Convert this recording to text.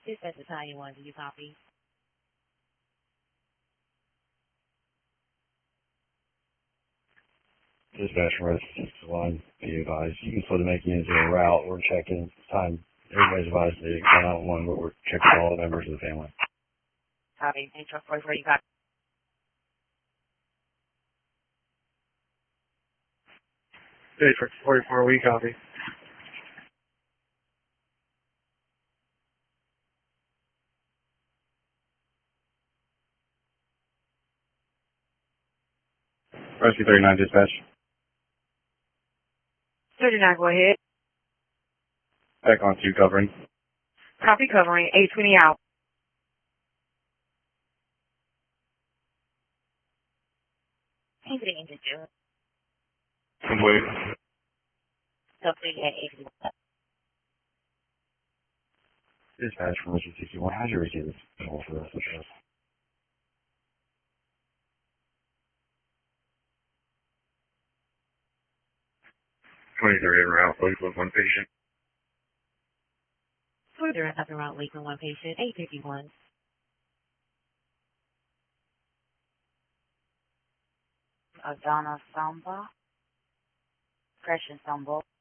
Dispatch Italian 1, do you copy? Dispatch Resident 1, be advised. You can put a making into a route. We're checking time. Everybody's advised to come out one, but we're checking all the members of the family. Copy. And truck 44, you copy? Hey, truck 44, we copy. Rescue 39 dispatch. 39, go ahead. Back on 2 covering. Copy covering. 820 out. Into the engine 2. Complete. Complete at 821. Dispatch from Rescue 61. How'd you receive this call for us? 23 en route, please, with one patient. Further and nothing wrong, Lakeland 1 patient. 851. Adana Samba. Precious Samba.